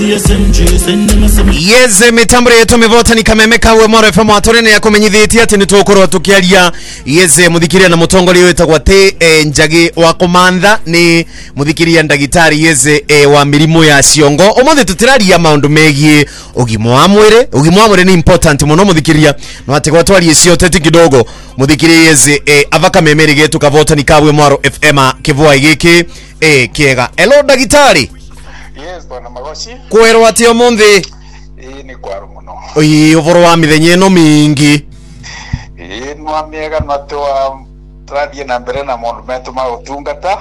Yeze mitambo yetu mivota ni kamemeka we Moro FM atorene ya kumenyithiti ati nitukorwa tukiaria yeze muthikiria na mutongori wetagwa te njagi wa komandha ni muthikiria ndagitari yeze wa mirimu ya ciongo umuthi tutiraria maundu megie ugimo wa mwire ni important muno muthikiria no ati gwatwari cio tete kidogo muthikiria yeze avaka memeri getu kavota ni kawe Moro FM kivua igiki kiega. Hello ndagitari. Yes, bwana Magoshi. Kwerwa ati omunthi ni kwaru muno. Oyi uvoro wa mithenye ino mingi. Nwa miega natwa tradie na mbere na maundu metu ma utungata.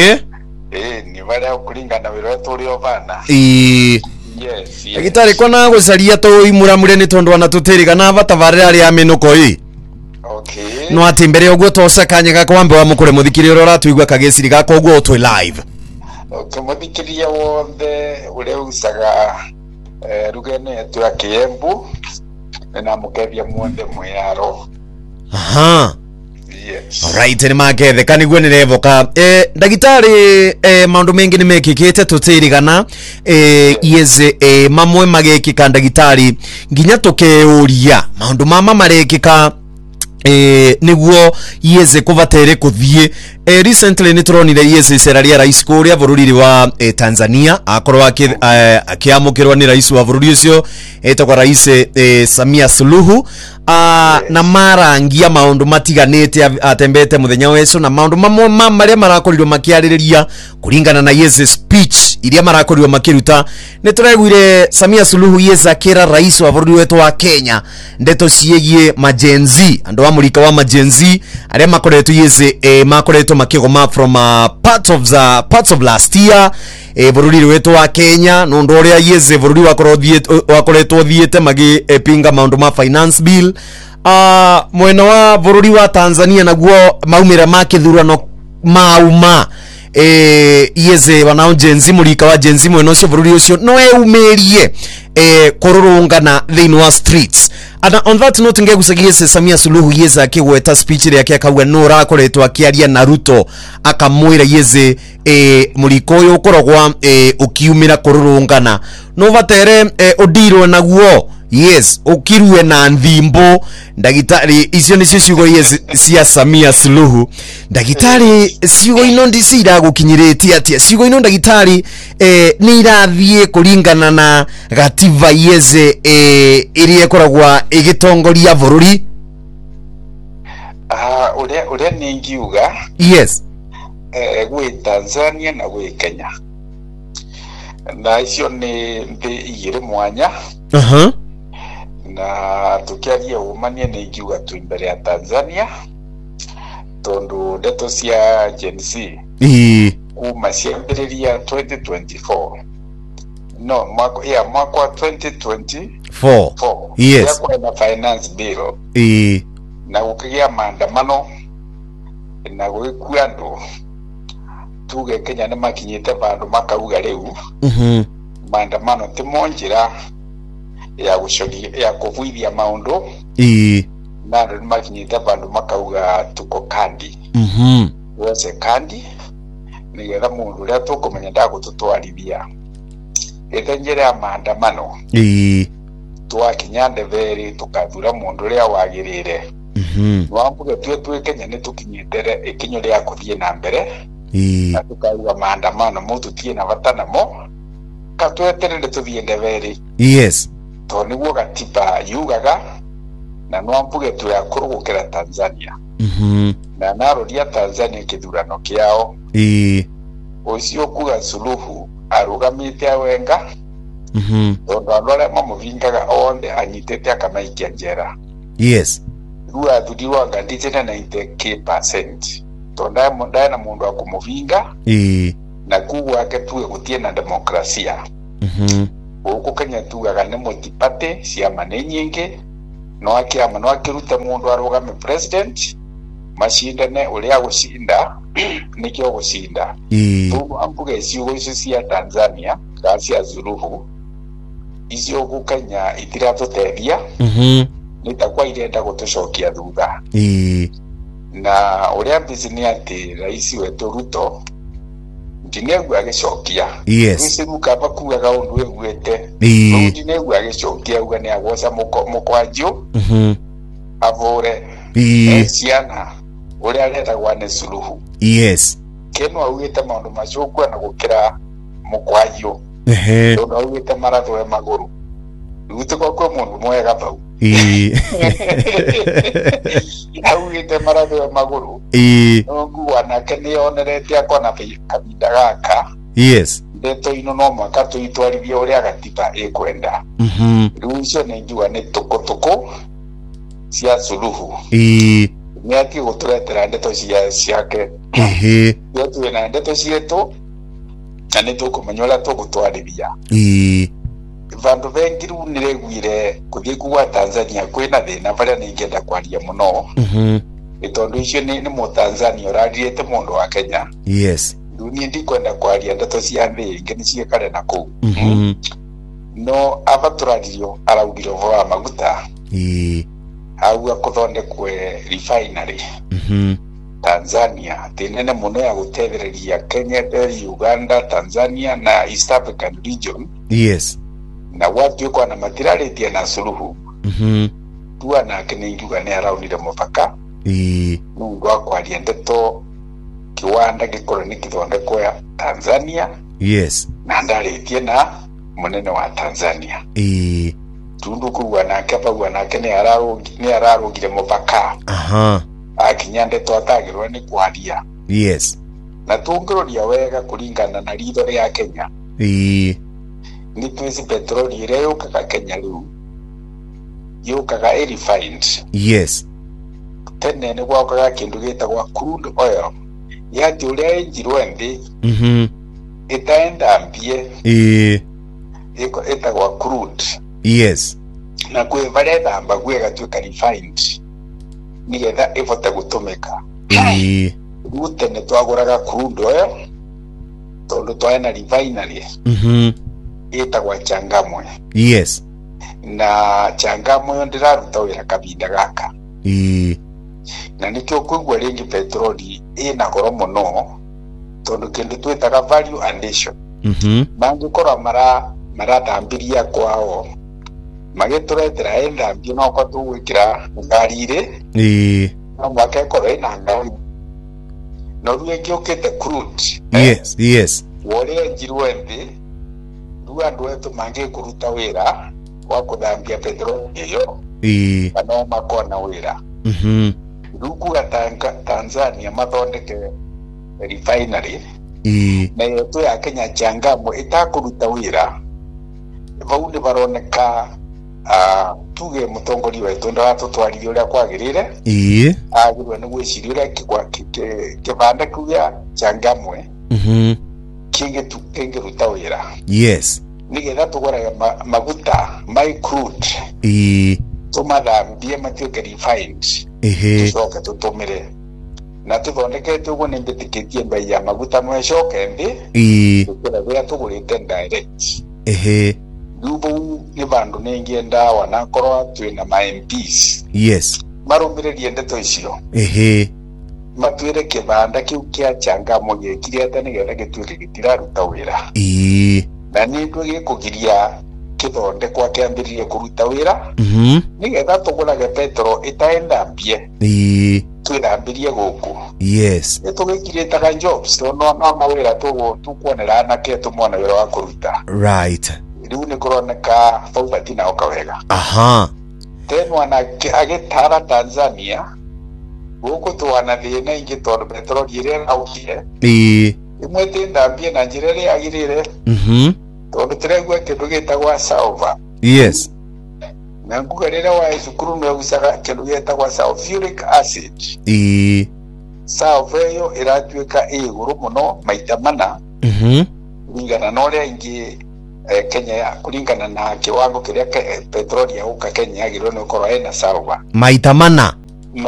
Ni varia kuringana wira wetu uri ovana. Yes. Ndagitari kona gucaria to imuramure ni tondu ana tutirigana batavarira ari aminuko i. Okay. No ati mbere ogwo tosa kanyega kwambe wa mukure muthikiri ro ratuigwa kageciri gako ogwo twi live. Okay, muthikiria wothe ule usaga rugene yetu ya Kiembu na mukebia muonde mwaro. Aha. Yes. Alright, ni makethe kaniguo ni revoka. Ndagitari maundu mengi ni mekikite tutirigana yeze mamwe magekika ndagitari nginya tukeuria maundu mama marekika niguo yeze kuvatere kuthie. Recently nitronire yeze seraria rais kuria bururi wa Tanzania akorwa akiamukirwa ni rais wa bururi ucio etagwa rais Samia Suluhu na marangia maundu matiganete atembete muthenya weso na maundu mamwe maria marakorirwo makiaririria kuringana na yeze speech iria marakorirwo makiruta. Nituraiguire Samia Suluhu yeze akira rais wa bururi wetu wa Kenya ndeto ciegie majenzi andu amurika wa majenzi aria makoretwo yeze makoretwo makigoma from parts of last year bururi wetu wa Kenya no ndo ria yeze bururi wakoretwo thiete magi pinga maundu ma finance bill mwena wa bururi wa Tanzania naguo maumira makithurano mauma yeze wanao jenzi murika wa jenzi mwena ucio bururi ucio no eumerie kururungana thiini wa streets. And on that note ngegucagia Samia Suluhu yeze akigweta speech ria akauga no rakoretwo akiaria Naruto akamwira yeze muriko uyu ukoragwa ukiumira kururungana no vatere udirwe naguo. Yes, ukirue na nthimbo ndagitari icio nicio ciugo yeze cia Samia Suluhu. Ndagitari ciugo ino ndicira gukinyiriti atia ciugo ino ndagitari ni irathie kuringana na gatiba yeze iria koragwa igitongoria bururi. Uria ningiuga. Yes. Gwe Tanzania na gwe Kenya na icio ni nthi igiri mwanya. Na tukiaria umanie ningiuga tu imbere ya Tanzania tondu ndeto cia Gen Z kuma ciambiriria 2024 no mwaka wa 2024 yes na finance bill na gukigia maandamano na gukua andu tuge Kenya ni makinyite bandu makauga riu maandamano ti monjira ya gucoria ya kuvuithia maundu na andu ni makinyite bandu makauga tuko kandi wose kandi nigetha mundu uria tukumenya ndagututwarithia ithenjere ya maandamano twakinya ndeveri tukathura mundu uria wagirire wambuge twe Kenya ni tukinyite ikinyo ria kuthie na mbere na tukauga maandamano mututie na vatana mo katweterere tuthie ndeveri. Yes, to niguo gatiba yugaga na nwambuge tu ya kurugukira Tanzania na naroria Tanzania kithurano kiao ucio kuga Suluhu arugamite awenga tondu andu aria mamuvingaga onde anyitete akamaikia njera. Yes, rua thudirwa ngandite na 90% tondu na mundu akumuvinga na kuwa ake tuwe gutie na demokrasia. Uko Kenya tugaga ni multi-party ciama ni nyingi no akiama no akiruta mundu arugame president mashindane uria gucinda nikio gucinda. Tu ambuge ciugo icio cia Tanzania cia Suluhu icio ku Kenya itiratuteithia nitakwa irenda gutucokia thutha. Na uria bizini ati rais wetu Ruto ndinegwa gicokia wisiru kaba kugaga undu egwete ndinegwa gicokia uga ni agwoca mukwanju avore ciana uria aretagwa nĩ Suluhu keno augite maundu macukwa na gukira mukwanju ndo augite marathwe maguru Utiko kwa mundu mwega bau. Augite maratho maguru. Ngu wanake ni onerete akona kabinda gaka. Ndeto ino no mwaka tuitwarithia uria gatiba ikwenda. Riu icio ni njua ni tuko cia Suluhu. Ni ati guturetera ndeto ciake. Yo tuina ndeto cietu na ni tukumenyola tugutwarithia. Vandu vengi riu niregwire kuthii kuwa Tanzania kwina thina varia ningenda kwaria muno itondu icio ni Mutanzania urariete mundu wa Kenya riu ni ndikwenda kwaria ndeto cia thi ingi niciekare na kuu no avaturario araugire wa maguta agua kuthondekwe refinery Tanzania tinene muno ya gutethereria Kenya, Uganda, Tanzania na East African region na watu yuko na matiraritie na Suluhu tuwa na kineiruga ni araunire mupaka nungu akwaria ndeto kiwanda gikoro ni kithondekwo ya Tanzania na ndaritie na munene wa Tanzania tundu kuwa na kaba nake ni ararugire mupaka akinya ndeto atagirwa ni kwaria na tungiroria wega kuringana na ritho ria Kenya ni twisi petroli iria yukaga Kenya riu yukaga refined tene ni gwakaga kindu gitagwa crude oil yati uria injirwe nthi itaenda mbie itagwa crude na kwe varia thamba gwe gatuika refined nigetha ivote gutumika riu tene twaguraga crude oil tondu twaena refinery itagwa Changamwe na Changamwe ndiraruta wira kabinda gaka na nikyo kuigwa ringi petroli ina goro muno tondu kindu twitaga value addition mangikora marathambiria kwao magituretera endambio no kwa tugwikira ngarire no mwakekora ina ngari no ruengiukite crude wore njirwe nthi andu etu mange kuruta wira wa kuthambia petroli iyo kana makona wira ruku Tanzania mathondeke refinery na yetu ya Kenya Changamwe itakuruta wira vau ni baroneka tuge mutongori wetu ndatutwarithia uria kwagirire agirwe ni gwiciria uria kibanda kuya Changamwe kingiruta wira nigetha tuguraga maguta my crude tumathambie matuike refined tucoke tutumire na tuthondekete uguo ni mbitikitie mbei ya maguta mwecoke nthi tukira wira tugurite direct riu ni vandu ningienda wanakorwa twina ma MPs marumiririe ndeto icio matwire kibanda kiu kia Changamwe gikire ata nigetha gituike gitiraruta wira na ni ndu gikugiria kithondekwa kiambiririe kuruta wira nigetha tugurage petrol itaenda mbie twithambirie guku nitugikiritaga jobs no mawira tukuonera anake tumona wira wa kuruta riu ni kuroneka faubati na okawega tena anake agitara Tanzania guku twana thina ingi tondu petrol iria aukire imwe tindambie na njira iria agirire tondu tiregua kindu gitagwa salva na nguga rira wa cukuru no gucaga kindu gitagwa sulfuric acid salva iyo iratuika iguru muno maita mana kuringana na uria ingi Kenya kuringana na kiwango kiria petroli ya uka Kenya yagirwo ni ukorwo ena salva maita mana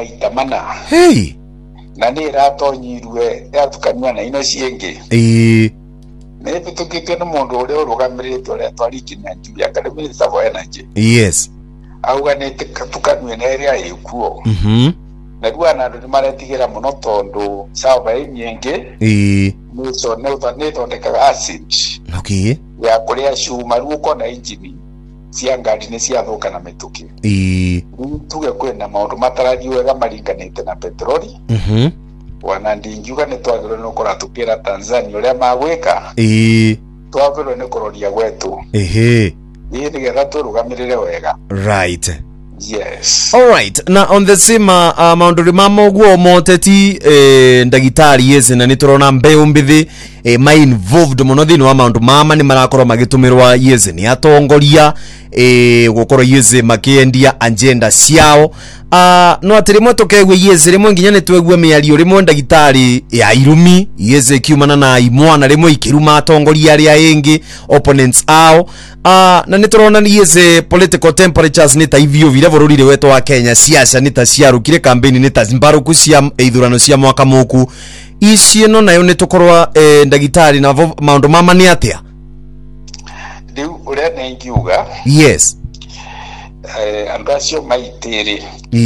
na ni iratonyirwe yatukania na ino ciengi ne bitukite no mundu uria urugamiritwe uria twarikinya njubia kana minister for energy auga ni tukanwe na area ikuo na ruana andu ni maretigira muno tondu sawa nyingi niso ne thondekaga acid ya kuria cuma ruko na injini cia ngari ni ciathuka na mituki tuge kwina maundu matarathi wega maringanite na petroli wana ndingiuga ni twagirwo no kora tukira Tanzania uria magwika twagirwo ni kuroria gwetu ni getha turugamirire wega. Right. Yes. All right. Na on the same maundu mamo guo moteti ndagitari yese na niturona mbeu mbithi ma involved muno thini wa maundu mama ni marakorwo magitumirwa yese ni atongoria gukorwo yese makiendia agenda ciao. No atirimo tukegwe yese rimwe nginya ni twegwe miario rimwe ndagitari ya irumi yese kiumana na imwana rimwe ikiruma atongoria aria engi opponents ao. Na niturona ni yese political temperatures ni ta ivio vile bururire wetu wa Kenya siasa ni ta ciarukire campaign ni ta zimbaruku cia ithurano cia mwaka muku ici no nayo nitukorwa ndagitari na maundu mama ni atia riu uria nengiuga. Yes. Andacio maitiri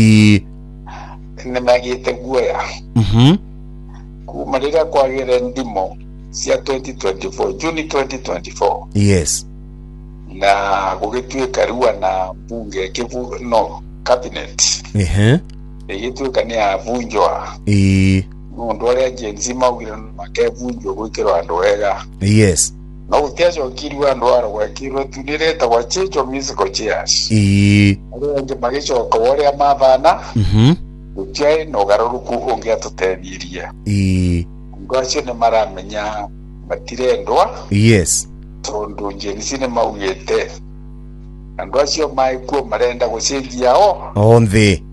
ni magite guoya kuma rira kwagire ndimo cia 2024 June 2024. Yes. Na gugituika riwa na bunge kivu no cabinet igituika ni avunjwa mundu aria jenzi maugire makevunjwa gwikirwa andu wega. Yes. No utiacho kiriwa andu arwekirwe tunireta wa chicho musical chairs aria magicoka waria mavana utia no garuruku ungiatutenirie ngwacio ni maramenya matirendwa. Yes. Tondu jenzi ni maugite andu acio maikuo marenda gucenjia onthe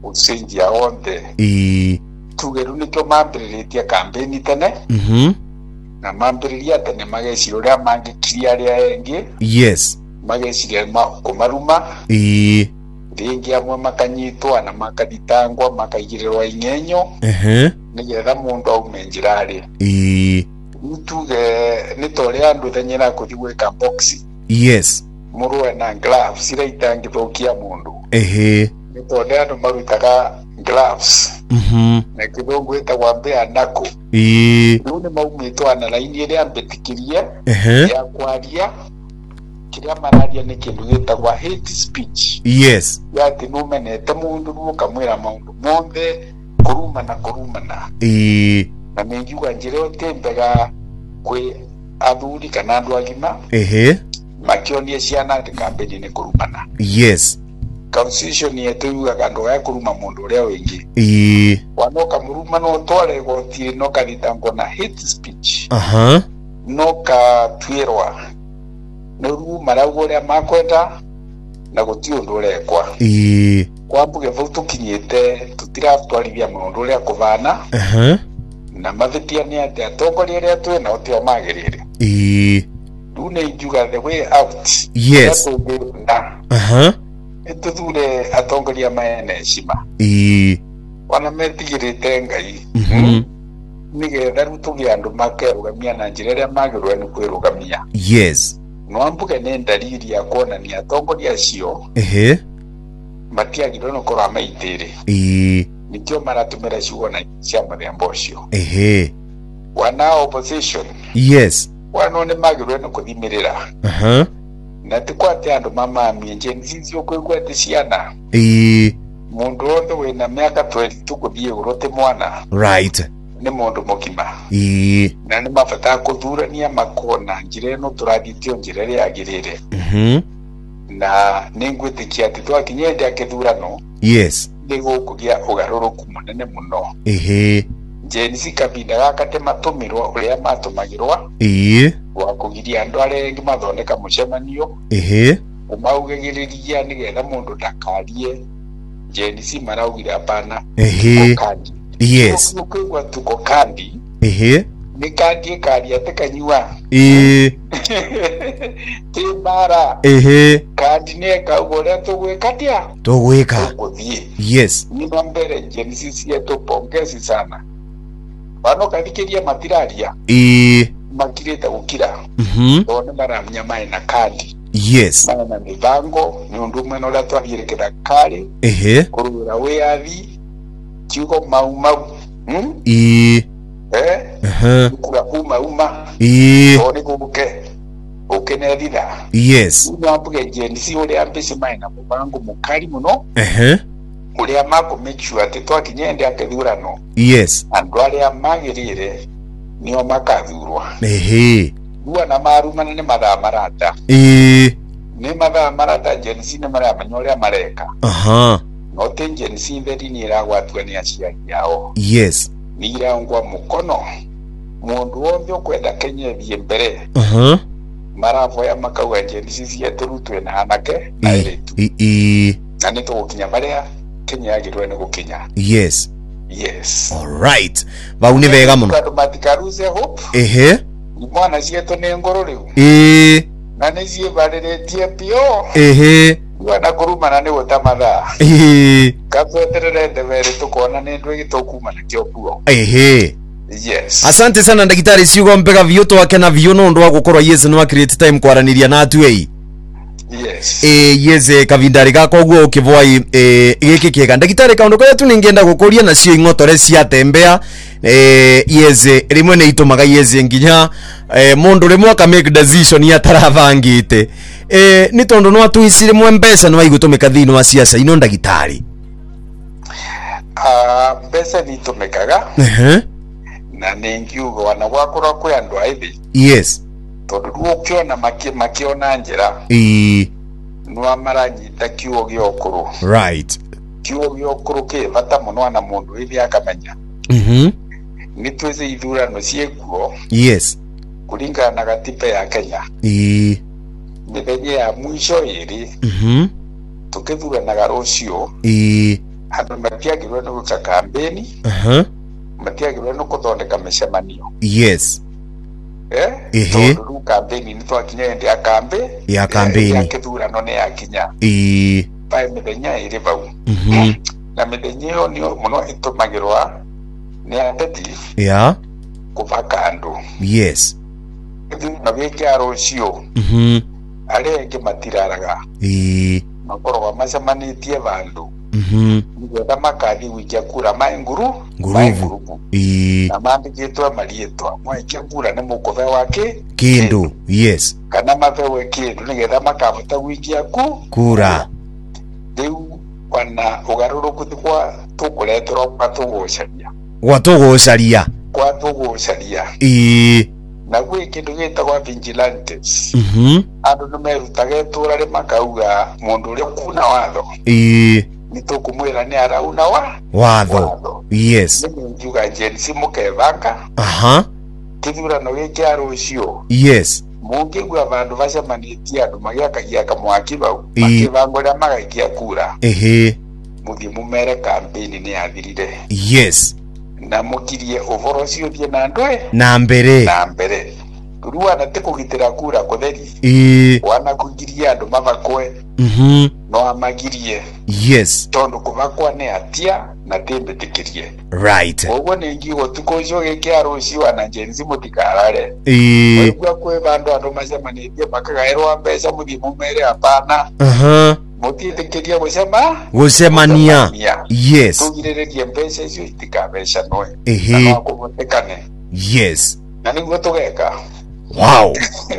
tugeru nikio mambiritie kampeni tene na mambiriria tene mageciria uria mangikiria aria engi. Yes. Mageciria kumaruma ringi amwe makanyitwa na makaditangwa makaigirirwa ingenyo nigetha mundu aume njirari tuge nitore andu thanyira kuthigweka boxi. Yes. Murwe na gloves ira itangithukia mundu nitore andu marutaga gloves na kithungu itagwa mbea nako riu ni maumitwa na laini iria mbetikirie ya kwaria kiria mararia ni kindu gitagwa hate speech. Yes. Yati numenete mundu nukamwira maundu monthe kurumana na ningiuga njire otembega kwi athuri kana andu agima makionie ciana ati kampeni ni kurumana. Yes. Constitution yetu yuga andu ya kuruma mundu uria wingi wanoka muruma no tware goti no karitango na hate speech no ka twirwa no ru marago uria makwenda na guti undu urekwa kwa mbuge vau tukinyite tutiratwarithia mundu uria kuvana na mavitia ni ati atongoria aria twina utio magirire riu ni njuga the way out. Yes. Tuthure atongoria maene heshima wana metigirite ngai nigetha riu tugia andu makerugamia na njira iria magirwe ni kwirugamia. Yes. No mbuge ni ndariri ya kuonania atongoria acio matiagirwe no korwa maitiri nikio maratumira ciugo na cia muthemba ucio wana opposition. Yes. Wana ni magirwe no kuthimirira na tikwate andu mamamie jenzi ukwigwete ciana mundu wothe wina miaka 22 kuthie urote mwana. Right. Ni mundu mugima na ni mabata kuthurania makona njira ino turathitio njira ria agirire na ningwitikia ati twakinyende akithurano. Yes. Nigo kugia ugaruruku munene muno jenzi kabinda gakate matumirwa uria matumagirwa wa kugiria andu arengi mathondeka mucemanio umaugagiriria nigetha mundu ndakarie jenzi maraugira hapana kandi. Yes. Ukigwa tuko kandi ni kandi karia tekanyua timbara kandi ne kaugore tugwikatia tugwika. Yes. Ni mbere jenzi sieto pongezi sana bano kathikiria matiraria makirita gukira one maramenya mai na kandi. Yes. Na mibango ni undu mwe no latwa hirekera kari kurura weathi kiugo mau kura uma ori kubuke ukenedira yes unambuge jensi uri ambisi maina mubangu mukali muno uri amako make sure ati twakinyende akethurano yes andu ari amagirire niyo makathurwa Dua na marumana ni mathaa marata ni mathaa marata jensi ni maramenya mareka no te jensi theri ni iragwatwa ni aciari yao yes ni irangwa mukono mundu wothe ukwenda Kenya thie mbere maravoya makauga jensi cietu twe na anake na iritu na ni tugukinya baria Kenya yagirwe ni gukinya yes all right bau ni vega muno automatically hope mwana cietu ni ngoro riu na ni cie bariretie pio wana kurumana ni gutamatha katweterere ndebere tukona ni ndu igitokuma na kiopuo yes asante sana ndagitari ciugo mpega vio twake na vio no ndo wa gukorwa yes no create time kwaraniria na atu yes yes kavindari gako guo ukivoi giki kiega ndagitari kaundu kaya tu ningienda gukuria na cio ingotore cia tembea yes rimwe ne itumaga yes nginya mundu rimwe aka make decision ya taravangite ni tondu no atuicire mwe mbeca no igutumika thini wa siasa ino ndagitari mbeca ni tumikaga na ningiugo wana gwakora kwi andu aithi yes tondu rukiona makiona njira no amaranyita kiugo giokuru right kiugo giokuru ke bata muno na mundu ithi akamenya ni twese ithurano ciekuo yes kuringana na gatiba ya Kenya mithenya ya mwisho iri tukithuranaga rucio andu matiagirwe ni guka kambeni matiagirwe ni kuthondeka micemanio yes tondu kambeni ni twakinya ndi akambe ya kambeni ya kithurano ni yakinya pai mithenya iri bau na mithenya yo ni muno itumagirwa ni ateti kuvaka andu yes na wiki arucio arenge matiraraga makorwa macemanitie bandu nigetha makathi wikia kura maenguru na mandikitwe marietwa mwikia kura ni mukove wake kindu yes kana mathewe kindu nigetha makavota wikia kura riu wana ugaruruku kwa tukureterwo kwa tugucaria na gwi kindu gitagwa vigilantes andu ni merutaga itura ri makauga mundu uria kuna watho ni tukumwira ni arauna watho yes ni njuga jensi mukevanga kithurano giki arucio yes mungigwa bandu bacemanitie andu magiakagia kamwaki bau makivanga ria magaikia kura muthie mumere kampeni ni yathirire yes na mukirie uvoro cio thie na ndwe na mbere ruana te kugitira kura kutheri wana kugiria andu mavakwe no amagirie yes tondu kuvakwa ni atia na tembetikirie right ogo ningi gotukojo gekiaro cio wana jenzi mutikarare kwa kwe bandu macemanitie makagairwa mbeca muthie mumere apana mutiitikiria gucemania yes tugirirerie mbeca icio itikabeca noe na kubotekane yes na niguo tugeka wow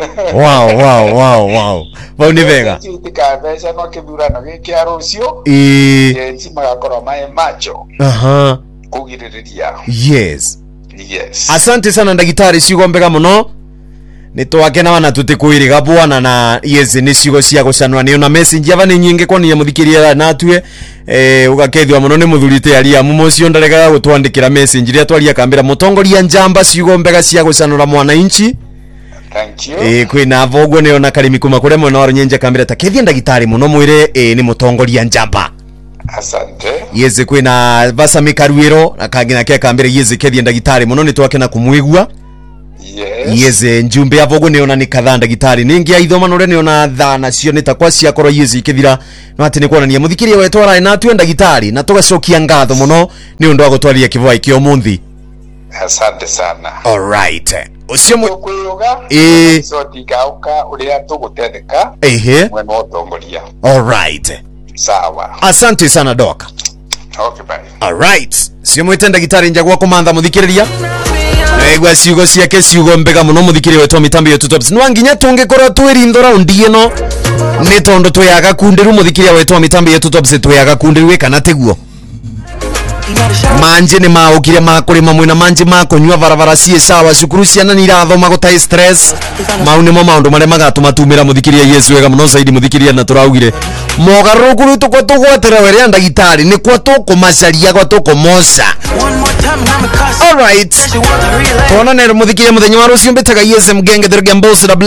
bau ni vega itikabeca no kithurano giki arucio jensi magakorwa mae macho kugirireria yes asante sana ndagitari ciugo mbega muno ni twakena wana tutikuiriga bwana na yes ni ciugo cia gucanwa ni ona message ava ni nyingi kwani muthikiria na atue ugakethwa muno ni muthurite aria mumocio ndarega gutwandikira message ria twaria kambira mutongoria njamba ciugo mbega cia gucanura mwana inchi thank you kwina voguo ni ona karimi kuma kure mwana waro nyenje kambira takethia ndagitari muno mwire ni mutongoria njamba asante yes kwina vasa mikaruiro akagina ke kambira yes kethia ndagitari muno ni twakena kumwigua yes njumbe avogo ni ona ni kadha ndagitari ningi aithoma no ni ona thana cio ni takwa cia koro yes ikithira no ati ni kuonania muthikirie wetwara na atwe ndagitari na tugacokia ngatho muno ni undu wa gutwaria kivoi kio munthi asante sana all right ucio kuyuga so tigauka uria tugutetheka mwena utongoria all right sawa asante sana doc Okay, bye. Alright. Sio mwite ndagitari njagwa komanda muthikiriria. Egwa ciugo ciake ciugo mbega muno muthikiriria wetu mitambo yetu tops. Nwanginya tungikora twirindo round ino. Ni tondo twiyaga kundiru muthikiriria wetu mitambo yetu tops twiyaga kundiru kana teguo. Manje ni maukire makurima mwina manje makonywa varavara cie sawa cukuru ciana ni irathoma gutai stress mauni mo maundu mare magatuma tumira muthikiria Yesu wega muno zaidi muthikiria na turaugire mogaruku rutu kwa tugwatira were ndagitari ni kwa tukumacaria kwa tukumoca. Alright tona nero muthikiria muthenya wa rucio mbetaga Yesu mgenge the ambassador